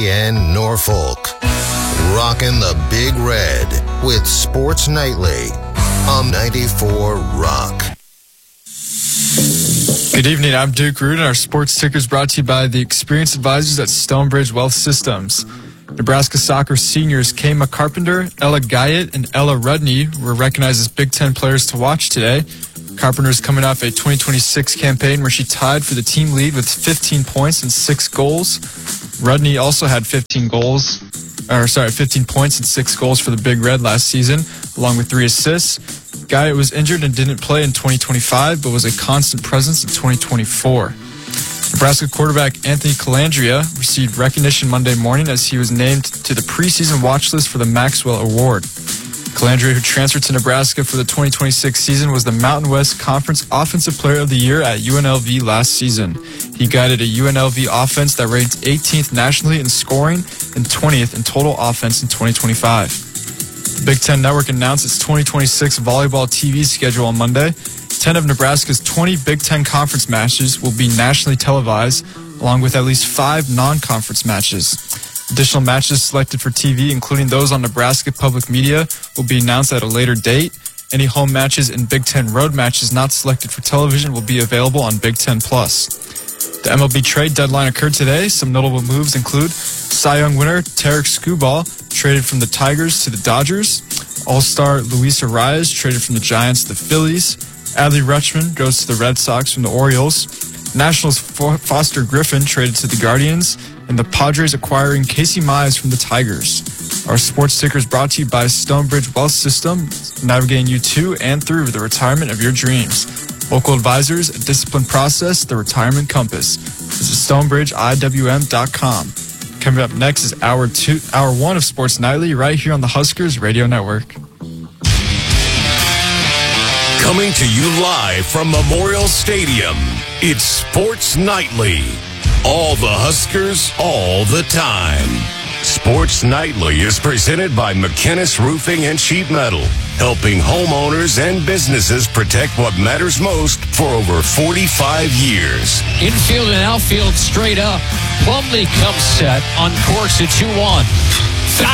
and Norfolk. Rocking the Big Red with Sports Nightly on 94 Rock. Good evening, I'm Duke Root, and our sports ticker is brought to you by the experienced advisors at Stonebridge Wealth Systems. Nebraska soccer seniors Kayma Carpenter, Ella Guyett, and Ella Rudney were recognized as Big Ten players to watch today. Carpenter is coming off a 2026 campaign where she tied for the team lead with 15 points and 6 goals. Rudney also had 15 points and 6 goals for the Big Red last season, along with 3 assists. Guyett was injured and didn't play in 2025, but was a constant presence in 2024. Nebraska quarterback Anthony Calandria received recognition Monday morning as he was named to the preseason watch list for the Maxwell Award. Calandria, who transferred to Nebraska for the 2026 season, was the Mountain West Conference Offensive Player of the Year at UNLV last season. He guided a UNLV offense that ranked 18th nationally in scoring and 20th in total offense in 2025. The Big Ten Network announced its 2026 volleyball TV schedule on Monday. 10 of Nebraska's 20 Big Ten Conference matches will be nationally televised, along with at least 5 non-conference matches. Additional matches selected for TV, including those on Nebraska Public Media, will be announced at a later date. Any home matches and Big Ten road matches not selected for television will be available on Big Ten Plus. The MLB trade deadline occurred today. Some notable moves include Cy Young winner Tarek Skubal traded from the Tigers to the Dodgers. All-star Luis Arias traded from the Giants to the Phillies. Adley Rutschman goes to the Red Sox from the Orioles. Nationals Foster Griffin traded to the Guardians, and the Padres acquiring Casey Mize from the Tigers. Our sports ticker is brought to you by Stonebridge Wealth System, navigating you to and through the retirement of your dreams. Local advisors, a disciplined process, the retirement compass. Visit StonebridgeIWM.com. Coming up next is hour 1 of Sports Nightly right here on the Huskers Radio Network. Coming to you live from Memorial Stadium, it's Sports Nightly. All the Huskers, all the time. Sports Nightly is presented by McKinnis Roofing and Sheet Metal, helping homeowners and businesses protect what matters most for over 45 years. Infield and outfield straight up. Plumlee comes set on course at 2-1.